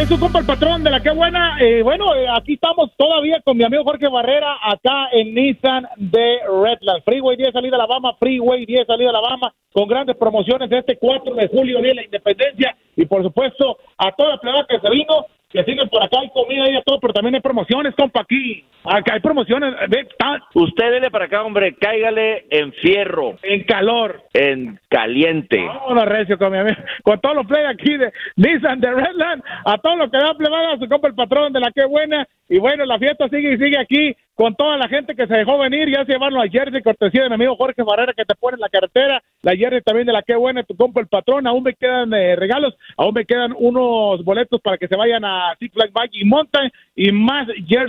su compa el patrón de la que buena. Aquí estamos todavía con mi amigo Jorge Barrera, acá en Nissan de Redlands. Freeway 10 salida a Alabama, Freeway 10 salida a Alabama, con grandes promociones de este 4 de julio, Día de la Independencia. Y por supuesto, a toda la plebada que se vino, que siguen por acá, hay comida y a todo, pero también hay promociones, compa, aquí. Acá hay promociones. Usted dele para acá, hombre, cáigale en fierro. En calor. En caliente. Vámonos, recio, con mi amigo. Con todos los play aquí de Nissan de Redland, a todos los que da plebada, su compa el patrón de la que buena. Y bueno, la fiesta sigue y sigue aquí, con toda la gente que se dejó venir. Ya se llevaron a Jersey, cortesía de mi amigo Jorge Barrera, que te pone en la carretera. La Jersey también de la que buena, tu compa el patrón. Aún me quedan regalos, aún me quedan unos boletos para que se vayan a Six Flags Magic Mountain y más Jersey.